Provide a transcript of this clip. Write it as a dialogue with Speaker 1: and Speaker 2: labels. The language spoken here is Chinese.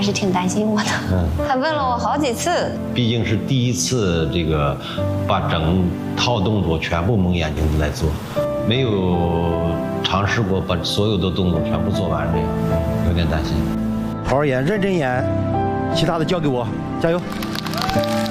Speaker 1: 还是挺担心我的。他问了我好几次。
Speaker 2: 毕竟是第一次这个把整套动作全部蒙眼睛来做，没有尝试过把所有的动作全部做完，这样有点担心。
Speaker 3: 好好演，认真演，其他的交给我，加油。